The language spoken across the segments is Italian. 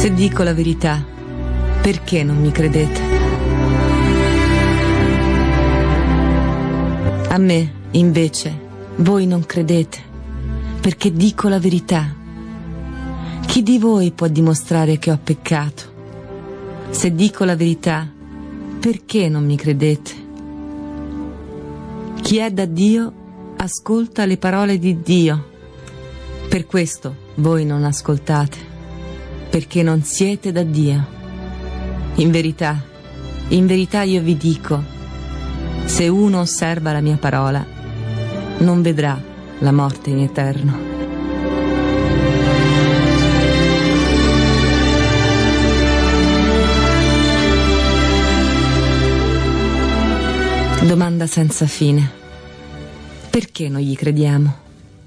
Se dico la verità, perché non mi credete? A me, invece, voi non credete, perché dico la verità. Chi di voi può dimostrare che ho peccato? Se dico la verità, perché non mi credete? Chi è da Dio ascolta le parole di Dio. Per questo voi non ascoltate, perché non siete da Dio. In verità io vi dico, se uno osserva la mia parola, non vedrà la morte in eterno. Domanda senza fine. Perché non gli crediamo?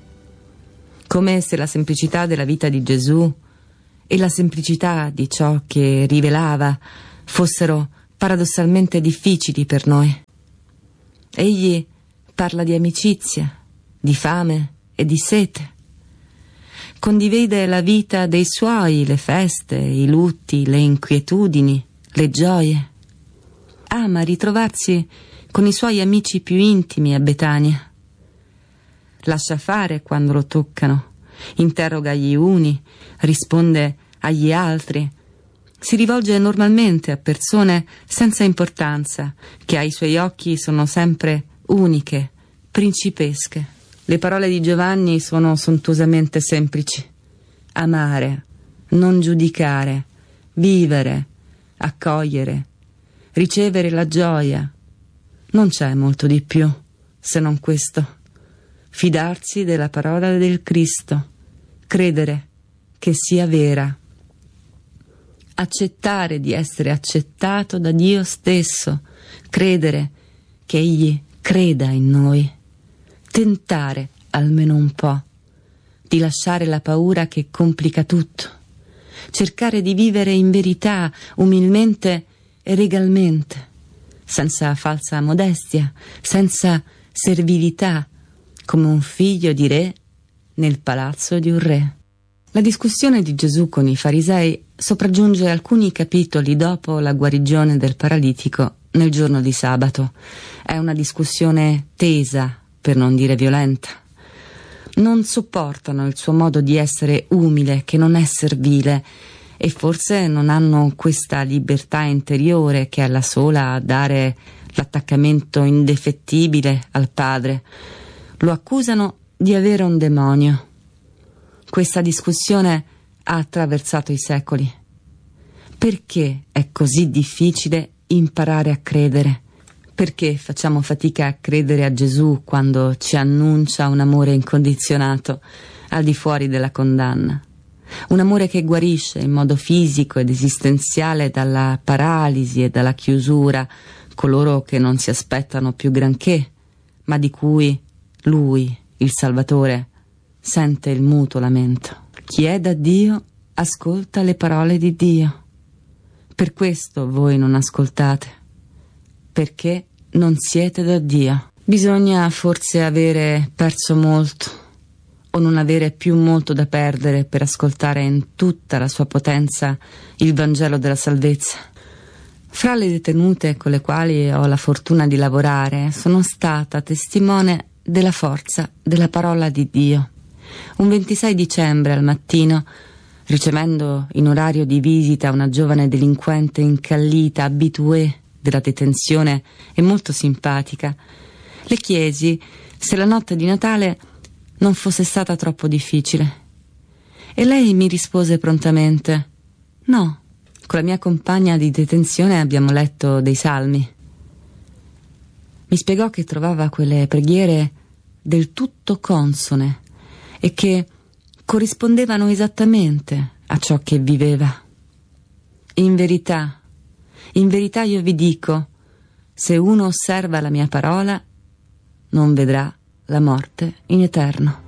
Come se la semplicità della vita di Gesù e la semplicità di ciò che rivelava fossero paradossalmente difficili per noi. Egli parla di amicizia, di fame e di sete. Condivide la vita dei suoi, le feste, i lutti, le inquietudini, le gioie. Ama ritrovarsi con i suoi amici più intimi a Betania. Lascia fare quando lo toccano, interroga gli uni, risponde agli altri, si rivolge normalmente a persone senza importanza, che ai suoi occhi sono sempre uniche, principesche. Le parole di Giovanni sono sontuosamente semplici: amare, non giudicare, vivere, accogliere, ricevere la gioia. Non c'è molto di più, se non questo. Fidarsi della parola del Cristo, credere che sia vera, accettare di essere accettato da Dio stesso, credere che Egli creda in noi, tentare almeno un po' di lasciare la paura che complica tutto, cercare di vivere in verità, umilmente e regalmente, senza falsa modestia, senza servilità, come un figlio di re nel palazzo di un re. La discussione di Gesù con i farisei sopraggiunge alcuni capitoli dopo la guarigione del paralitico nel giorno di sabato. È una discussione tesa, per non dire violenta. Non sopportano il suo modo di essere umile, che non è servile, e forse non hanno questa libertà interiore che è la sola a dare l'attaccamento indefettibile al Padre. Lo accusano di avere un demonio. Questa discussione ha attraversato i secoli. Perché è così difficile imparare a credere? Perché facciamo fatica a credere a Gesù quando ci annuncia un amore incondizionato al di fuori della condanna? Un amore che guarisce in modo fisico ed esistenziale dalla paralisi e dalla chiusura coloro che non si aspettano più granché, ma di cui Lui, il Salvatore, sente il muto lamento. Chi è da Dio ascolta le parole di Dio. Per questo voi non ascoltate, perché non siete da Dio. Bisogna forse avere perso molto, o non avere più molto da perdere, per ascoltare in tutta la sua potenza il Vangelo della salvezza. Fra le detenute con le quali ho la fortuna di lavorare, sono stata testimone della forza della parola di Dio. Un 26 dicembre al mattino, ricevendo in orario di visita una giovane delinquente incallita, abituée della detenzione e molto simpatica, le chiesi se la notte di Natale non fosse stata troppo difficile. E lei mi rispose prontamente: no, con la mia compagna di detenzione abbiamo letto dei salmi. Mi spiegò che trovava quelle preghiere del tutto consone e che corrispondevano esattamente a ciò che viveva. In verità io vi dico, se uno osserva la mia parola, non vedrà la morte in eterno.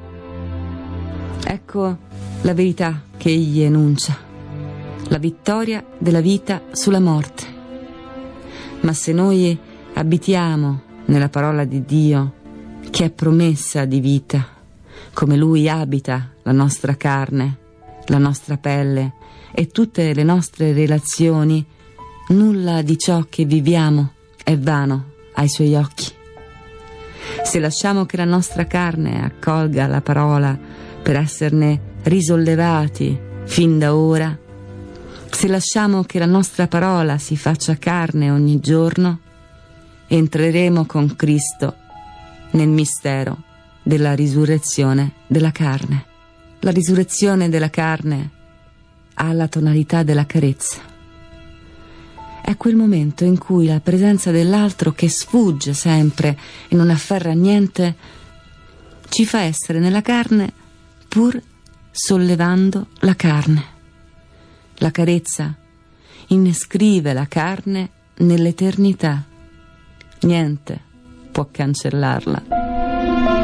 Ecco la verità che egli enuncia, la vittoria della vita sulla morte. Ma se noi abitiamo nella parola di Dio, che è promessa di vita, come Lui abita la nostra carne, la nostra pelle e tutte le nostre relazioni, nulla di ciò che viviamo è vano ai suoi occhi. Se lasciamo che la nostra carne accolga la parola per esserne risollevati fin da ora, se lasciamo che la nostra parola si faccia carne ogni giorno, entreremo con Cristo nel mistero della risurrezione della carne. La risurrezione della carne ha la tonalità della carezza. È quel momento in cui la presenza dell'altro, che sfugge sempre e non afferra niente, ci fa essere nella carne pur sollevando la carne. La carezza innescrive la carne nell'eternità. Niente può cancellarla.